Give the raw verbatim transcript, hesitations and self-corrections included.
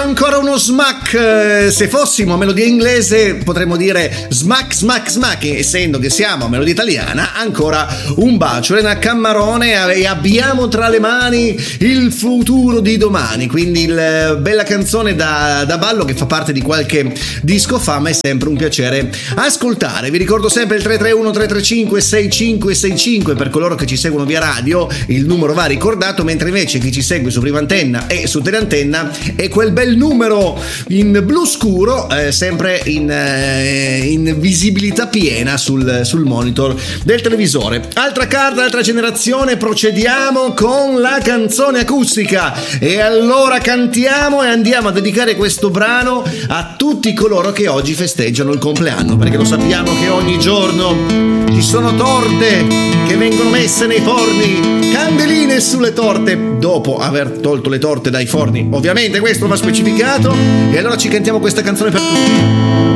ancora uno smack. Se fossimo a melodia inglese potremmo dire smack smack smack, essendo che siamo a melodia italiana. Ancora un bacio, Elena Cammarone, e abbiamo tra le mani il futuro di domani, quindi il bella canzone da, da ballo che fa parte di qualche disco fama. È sempre un piacere ascoltare. Vi ricordo sempre il tre tre uno tre tre cinque sei cinque sei cinque per coloro che ci seguono via radio, il numero va ricordato, mentre invece chi ci segue su prima antenna e su teleantenna è quel bel numero in blu scuro, eh, sempre in, eh, in visibilità piena sul, sul monitor del televisore. Altra carta, altra generazione, procediamo con la canzone acustica, e allora cantiamo e andiamo a dedicare questo brano a tutti coloro che oggi festeggiano il compleanno, perché lo sappiamo che ogni giorno ci sono torte che vengono messe nei forni, candeline sulle torte dopo aver tolto le torte dai forni, ovviamente questo va specificato. E allora ci cantiamo questa canzone per tutti.